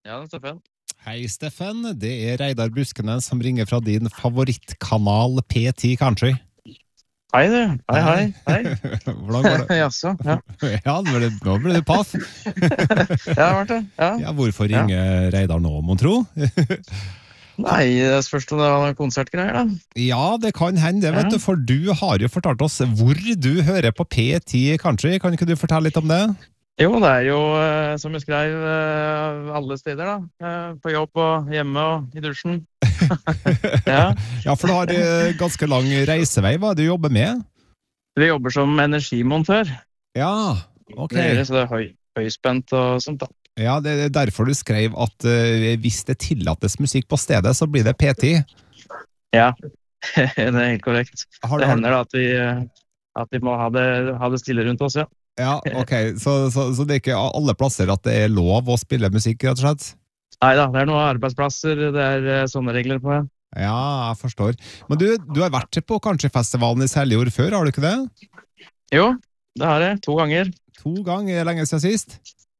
Ja, det er Steffen. Hei, Steffen. Det er Reidar Buskenes som ringer fra din favorittkanal P10 Country. Hei du. Hei. Hvordan går det? Jaså, ja. Ja, nå ble det paff. Ja, det har vært det. Ja. Ja, hvorfor ringer Reidar nå, mon tro? Nei, det spørs om det var noen konsertgreier da. Ja, det kan hende, vet du, for du har jo fortalt oss hvor du hører på P10 Country. Kan ikke du fortelle litt om det? Jo, det er jo, som jeg skrev, alle steder da. På jobb og hjemme og i dusjen. Ja. Ja, for du har ganske lang reisevei. Hva er det du jobber med? Vi jobber som energimontør. Ja, ok. Så det er høyspent og sånt da. Ja, det er derfor du skrev at hvis det tillates musikk på stedet, så blir det P10. Ja, det er helt korrekt. Det hender da at vi må ha det stille rundt oss, ja. Ja, ok. Så det er ikke alle plasser at det er lov å spille musikk, rett og slett? Neida, det er noen arbeidsplasser, det er sånne regler på, ja. Ja, jeg forstår. Men du har vært på Countryfestivalen i Seljord før, har du ikke det? Jo, det har jeg. 2 ganger. 2 ganger, lenge siden sist?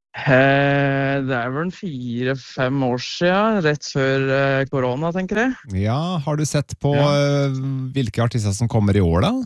Det er vel 4-5 år siden, rett før korona, tenker jeg. Ja, har du sett på hvilke artister som kommer i år da?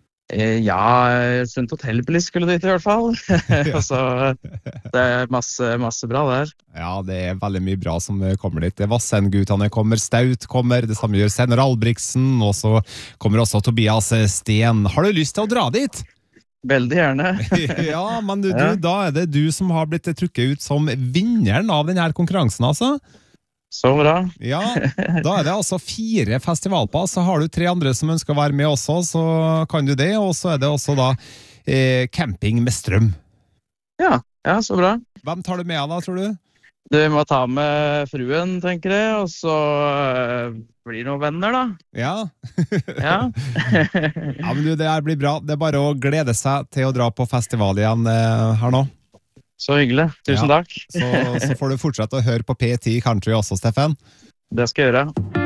Ja, Sunt Hotellpris skulle dit i hvert fall. Så det er masse bra der. Ja, det er veldig mye bra som kommer dit. Vassendgutane kommer, Staut kommer, det samme gjør Senner Albrigtsen, og så kommer også Tobias Sten. Har du lyst til å dra dit? Veldig gjerne. Ja, men da er det du som har blitt trukket ut som vinneren av denne konkurransen, altså. Så bra. Ja, da er det altså 4 festivalpass, så har du 3 andre som ønsker å være med også, så kan du det, og så er det også da camping med strøm. Ja, så bra. Hvem tar du med da, tror du? Du må ta med fruen, tenker jeg, og så blir det noen venner da. Ja. Ja. Ja, men du, det her blir bra. Det er bare å glede seg til å dra på festival igjen her nå. Så hyggelig. Tusen takk. Så får du fortsette å høre på P10 Country også, Steffen. Det skal jeg gjøre.